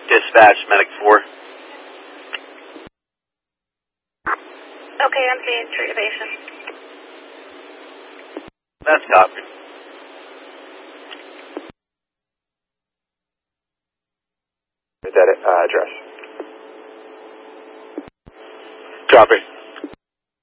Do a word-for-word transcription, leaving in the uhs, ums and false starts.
Dispatch, Medic four. Okay, I'm seeing intubation. That's copy. Is that uh, address? Copy.